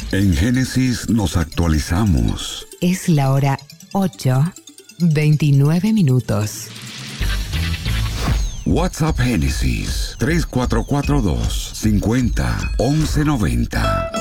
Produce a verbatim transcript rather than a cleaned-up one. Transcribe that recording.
En Génesis nos actualizamos. Es la hora ocho, veintinueve minutos. WhatsApp Génesis tres cuatro cuatro dos, cincuenta, once noventa.